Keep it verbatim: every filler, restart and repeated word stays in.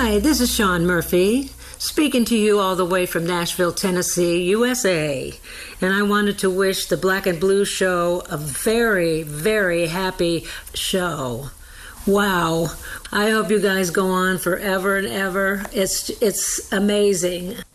Hi, this is Sean Murphy, speaking to you all the way from Nashville, Tennessee, U S A. And I wanted to wish the Black and Blue Show a very, very happy show. Wow. I hope you guys go on forever and ever. It's it's amazing.